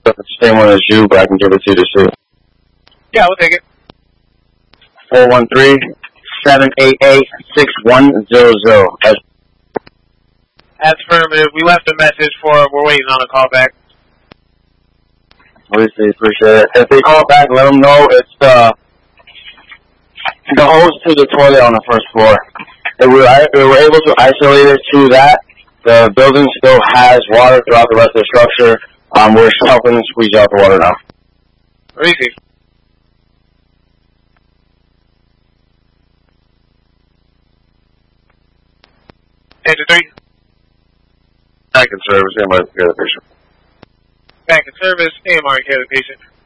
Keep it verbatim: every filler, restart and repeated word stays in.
if it's the same one as you, but I can give it to you to see. Yeah, we'll take it. four one three, seven eight eight, six one zero zero. That's affirmative. We left a message for her. We're waiting on a call back. Obviously, appreciate it. If they call back, let them know it's uh, the hose to the toilet on the first floor. If we were, we were able to isolate it to that, the building still has water throughout the rest of the structure. Um, we're helping them squeeze out the water now. Easy. Engine three. Back in service, and my patient. Back in service, A M R and care of the patient.